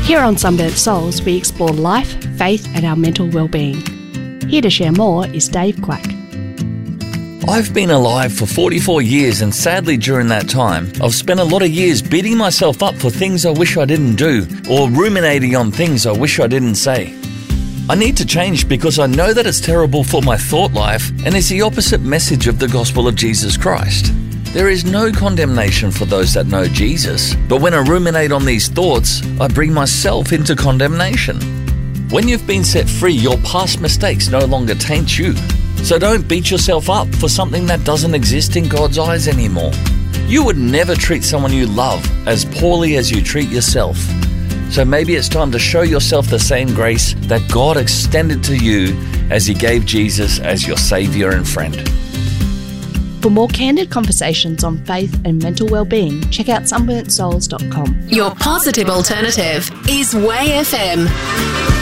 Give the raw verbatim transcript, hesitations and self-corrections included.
Here on Sunburnt Souls, we explore life, faith and our mental well-being. Here to share more is Dave Quack. I've been alive for forty-four years, and sadly during that time, I've spent a lot of years beating myself up for things I wish I didn't do, or ruminating on things I wish I didn't say. I need to change because I know that it's terrible for my thought life and is the opposite message of the gospel of Jesus Christ. There is no condemnation for those that know Jesus, but when I ruminate on these thoughts, I bring myself into condemnation. When you've been set free, your past mistakes no longer taint you. So don't beat yourself up for something that doesn't exist in God's eyes anymore. You would never treat someone you love as poorly as you treat yourself. So maybe it's time to show yourself the same grace that God extended to you as He gave Jesus as your Saviour and friend. For more candid conversations on faith and mental well-being, check out sunburnt souls dot com. Your positive alternative is Way F M.